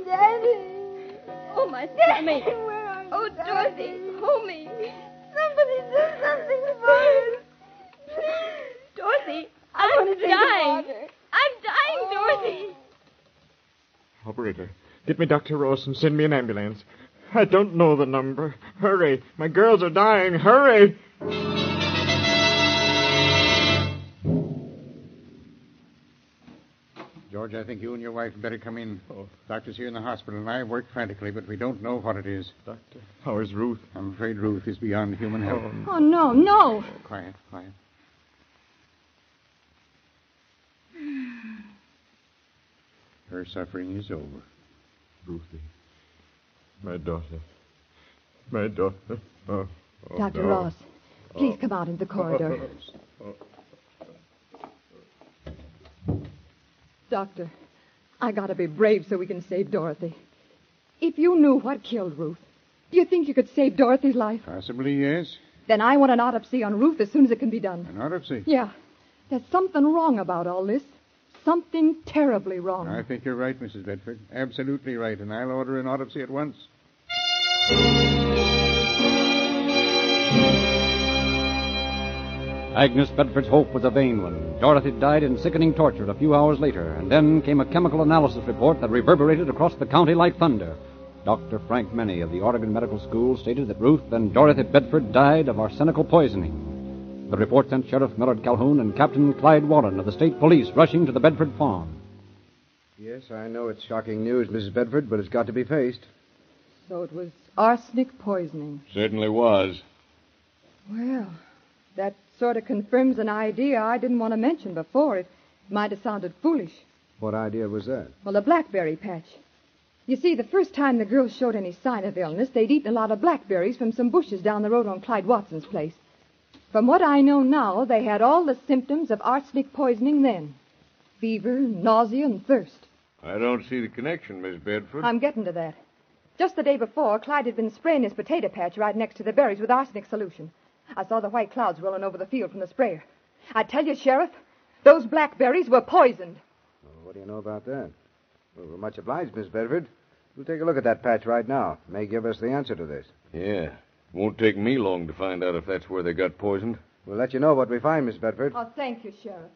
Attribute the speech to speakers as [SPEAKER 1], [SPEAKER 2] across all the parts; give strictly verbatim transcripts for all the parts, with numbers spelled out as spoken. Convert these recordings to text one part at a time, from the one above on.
[SPEAKER 1] Daddy.
[SPEAKER 2] Oh, my Sammy.
[SPEAKER 1] Where are you,
[SPEAKER 2] Oh, Dorothy, hold me.
[SPEAKER 1] Somebody do something for us.
[SPEAKER 2] Dorothy,
[SPEAKER 1] I
[SPEAKER 2] I'm
[SPEAKER 1] want to drink
[SPEAKER 2] dying.
[SPEAKER 1] water.
[SPEAKER 2] I'm dying, Dorothy.
[SPEAKER 3] Operator, get me Doctor Ross and send me an ambulance. I don't know the number. Hurry. My girls are dying. Hurry.
[SPEAKER 4] George, I think you and your wife better come in. Oh. Doctor's here in the hospital, and I work frantically, but we don't know what it is.
[SPEAKER 3] Doctor, how is Ruth?
[SPEAKER 4] I'm afraid Ruth is beyond human help.
[SPEAKER 1] Oh, no, no.
[SPEAKER 4] Oh, quiet, quiet. Her suffering is over.
[SPEAKER 3] Ruthie. My daughter. My daughter. Oh, oh,
[SPEAKER 1] Doctor
[SPEAKER 3] no.
[SPEAKER 1] Ross, please come out in the corridor. Doctor, I gotta be brave so we can save Dorothy. If you knew what killed Ruth, do you think you could save Dorothy's life?
[SPEAKER 4] Possibly, yes.
[SPEAKER 1] Then I want an autopsy on Ruth as soon as it can be done.
[SPEAKER 4] An autopsy?
[SPEAKER 1] Yeah. There's something wrong about all this. Something terribly wrong.
[SPEAKER 4] I think you're right, Missus Bedford. Absolutely right, and I'll order an autopsy at once.
[SPEAKER 5] Agnes Bedford's hope was a vain one. Dorothy died in sickening torture a few hours later, and then came a chemical analysis report that reverberated across the county like thunder. Doctor Frank Menney of the Oregon Medical School stated that Ruth and Dorothy Bedford died of arsenical poisoning. The report sent Sheriff Millard Calhoun and Captain Clyde Warren of the state police rushing to the Bedford farm.
[SPEAKER 6] Yes, I know it's shocking news, Missus Bedford, but it's got to be faced.
[SPEAKER 1] So it was arsenic poisoning.
[SPEAKER 7] Certainly was.
[SPEAKER 1] Well, that sort of confirms an idea I didn't want to mention before. It might have sounded foolish.
[SPEAKER 6] What idea was that?
[SPEAKER 1] Well, the blackberry patch. You see, the first time the girls showed any sign of illness, they'd eaten a lot of blackberries from some bushes down the road on Clyde Watson's place. From what I know now, they had all the symptoms of arsenic poisoning then. Fever, nausea, and thirst.
[SPEAKER 7] I don't see the connection, Miss Bedford.
[SPEAKER 1] I'm getting to that. Just the day before, Clyde had been spraying his potato patch right next to the berries with arsenic solution. I saw the white clouds rolling over the field from the sprayer. I tell you, Sheriff, those blackberries were poisoned.
[SPEAKER 6] Well, what do you know about that? Well, we're much obliged, Miss Bedford. We'll take a look at that patch right now. It may give us the answer to this.
[SPEAKER 7] Yeah. Won't take me long to find out if that's where they got poisoned.
[SPEAKER 6] We'll let you know what we find, Miss Bedford.
[SPEAKER 1] Oh, thank you, Sheriff.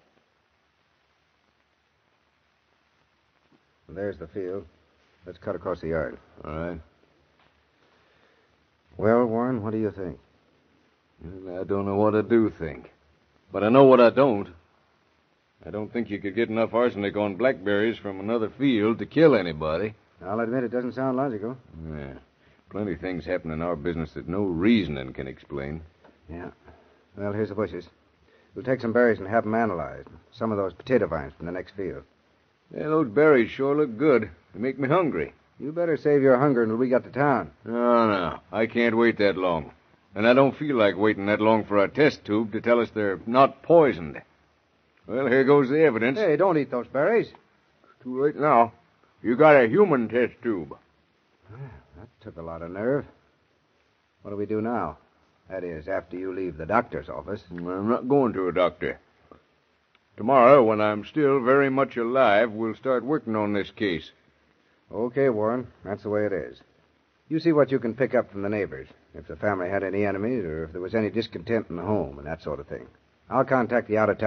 [SPEAKER 6] Well, there's the field. Let's cut across the yard.
[SPEAKER 7] All right.
[SPEAKER 6] Well, Warren, what do you think?
[SPEAKER 7] Well, I don't know what I do think. But I know what I don't. I don't think you could get enough arsenic on blackberries from another field to kill anybody.
[SPEAKER 6] I'll admit it doesn't sound logical.
[SPEAKER 7] Yeah. Plenty of things happen in our business that no reasoning can explain.
[SPEAKER 6] Yeah. Well, here's the bushes. We'll take some berries and have them analyzed. Some of those potato vines from the next field.
[SPEAKER 7] Yeah, those berries sure look good. They make me hungry.
[SPEAKER 6] You better save your hunger until we get to town.
[SPEAKER 7] No, no. I can't wait that long. And I don't feel like waiting that long for a test tube to tell us they're not poisoned. Well, here goes the evidence.
[SPEAKER 6] Hey, don't eat those berries.
[SPEAKER 7] Too late now. You got a human test tube.
[SPEAKER 6] That took a lot of nerve. What do we do now? That is, after you leave the doctor's office.
[SPEAKER 7] I'm not going to a doctor. Tomorrow, when I'm still very much alive, we'll start working on this case.
[SPEAKER 6] Okay, Warren. That's the way it is. You see what you can pick up from the neighbors. If the family had any enemies or if there was any discontent in the home and that sort of thing. I'll contact the out-of-town